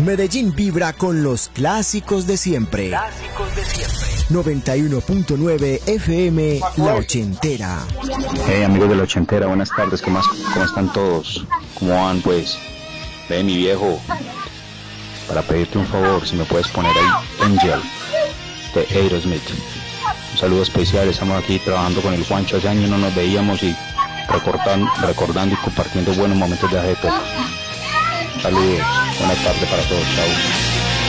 Medellín vibra con los clásicos de siempre. 91.9 FM, La Ochentera. Hey amigos de La Ochentera, buenas tardes, ¿qué más? ¿Cómo están todos? ¿Cómo van pues? Ve mi viejo, para pedirte un favor, si me puedes poner ahí Angel de Aerosmith. Un saludo especial, estamos aquí trabajando con el Juancho, hace años no nos veíamos y recordando y compartiendo buenos momentos de hace poco. Saludos, buenas tardes para todos, chao.